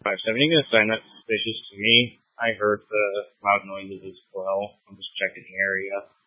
570 gonna sound that suspicious to me. I heard the loud noises as well. I'm just checking the area.